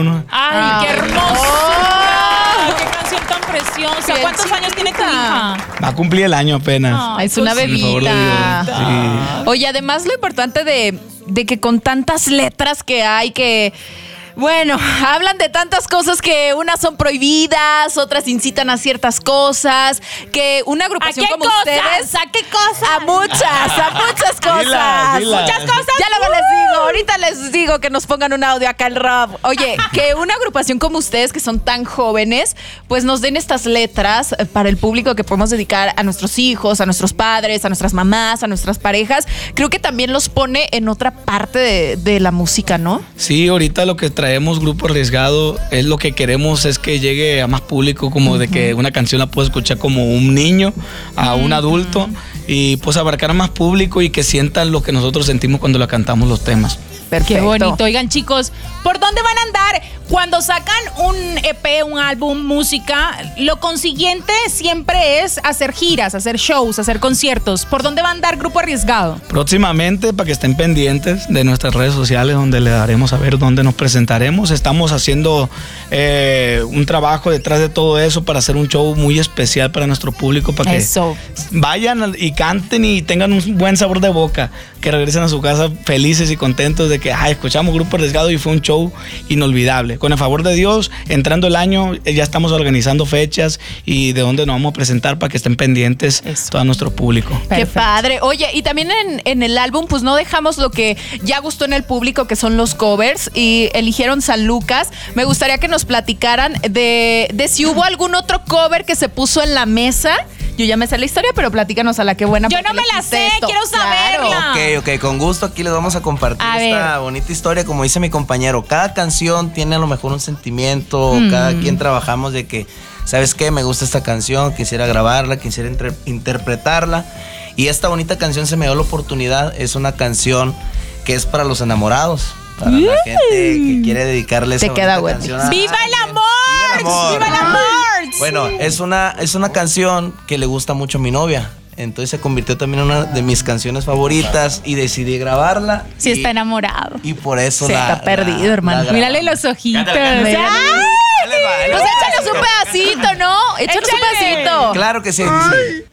uno. ¡Ay, qué hermoso! ¡Qué canción tan preciosa! ¿Cuántos años tiene tu hija? Va a cumplir el año apenas. Es una bebita. Sí. Oye, además lo importante de que con tantas letras que hay que... Bueno, hablan de tantas cosas que unas son prohibidas, otras incitan a ciertas cosas, que una agrupación como ustedes... ¿A qué cosas? A muchas cosas. Dila. Muchas cosas. Ya luego les digo, ahorita les digo que nos pongan un audio acá el Rob. Oye, que una agrupación como ustedes, que son tan jóvenes, pues nos den estas letras para el público que podemos dedicar a nuestros hijos, a nuestros padres, a nuestras mamás, a nuestras parejas. Creo que también los pone en otra parte de la música, ¿no? Sí, ahorita lo que traemos Grupo Arriesgado es lo que queremos es que llegue a más público, como de que una canción la pueda escuchar como un niño, a un adulto, y pues abarcar a más público y que sientan lo que nosotros sentimos cuando la cantamos los temas. Perfecto. Qué bonito. Oigan, chicos, ¿por dónde van a andar? Cuando sacan un EP, un álbum, música, lo consiguiente siempre es hacer giras, hacer shows, hacer conciertos. ¿Por dónde va a andar Grupo Arriesgado? Próximamente, para que estén pendientes de nuestras redes sociales, donde le daremos a ver dónde nos presentaremos. Estamos haciendo un trabajo detrás de todo eso para hacer un show muy especial para nuestro público, para que vayan y canten y tengan un buen sabor de boca, que regresen a su casa felices y contentos de que escuchamos Grupo Arriesgado y fue un show inolvidable. Con el favor de Dios, entrando el año, ya estamos organizando fechas y de dónde nos vamos a presentar para que estén pendientes todo nuestro público. Perfecto. Qué padre. Oye, y también en el álbum, pues no dejamos lo que ya gustó en el público, que son los covers, y eligieron San Lucas. Me gustaría que nos platicaran de si hubo algún otro cover que se puso en la mesa. Yo ya me sé la historia, pero platícanos a la que buena. Yo no me la sé, quiero saberla. Ok, con gusto aquí les vamos a compartir esta bonita historia. Como dice mi compañero, cada canción tiene a lo mejor un sentimiento, cada quien trabajamos de que, ¿sabes qué? Me gusta esta canción, quisiera grabarla, quisiera interpretarla. Y esta bonita canción se me dio la oportunidad, es una canción que es para los enamorados, para la gente que quiere dedicarle esa bonita canción. ¡Viva el amor! ¡Viva el amor! Bueno, es una canción que le gusta mucho a mi novia. Entonces se convirtió también en una de mis canciones favoritas y decidí grabarla. Sí, está enamorado. Y por eso está perdido, hermano. Mírale los ojitos. Pues échanos un pedacito, ¿no? Échanos un pedacito. Claro que sí.